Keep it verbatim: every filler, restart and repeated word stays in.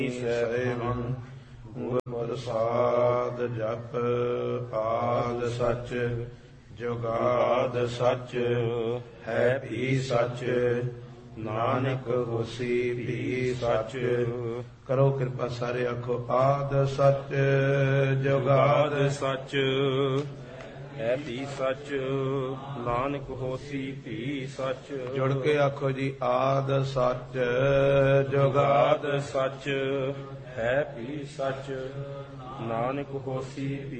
ਸੇਵੰ ਗੁਰ ਪ੍ਰਸਾਦ ਜਪ ਆਦ ਸਚ ਜੁਗਾਦ ਸਚ ਹੈ ਵੀ ਸਚ ਨਾਨਕ ਹੋਸੀ ਵੀ ਸਚ। ਕਰੋ ਕਿਰਪਾ ਸਾਰੇ ਆਖੋ ਆਦ ਸਚ ਜੁਗਾਦ ਸਚ ਹੈ ਵੀ ਸਚ ਨਾਨਕ ਹੋਸੀ ਵੀ ਸਚ। ਜੁੜ ਕੇ ਆਖੋ ਜੀ ਆਦ ਸਚ ਜੁਗਾਦ ਸਚ ਹੈ ਵੀ ਸਚ ਨਾਨਕ ਹੋਸੀ ਵੀ